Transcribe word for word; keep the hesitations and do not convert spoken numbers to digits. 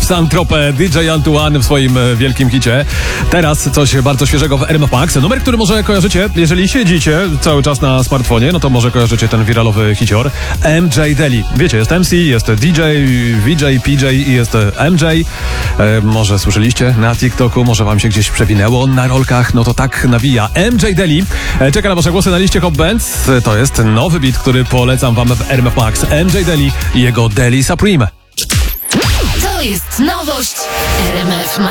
Saint-Tropez, D J Antoine w swoim wielkim hicie. Teraz coś bardzo świeżego w R M F Max. Numer, który może kojarzycie, jeżeli siedzicie cały czas na smartfonie, no to może kojarzycie ten wiralowy hicior. M J Deli. Wiecie, jest M C, jest D J, V J, P J i jest M J. E, może słyszeliście na TikToku, może wam się gdzieś przewinęło na rolkach, no to tak nawija. M J Deli. E, czeka na wasze głosy na liście Hot Bands. To jest nowy beat, który polecam wam w R M F Max. M J Deli i jego Deli Supreme. To jest nowość R M F Max.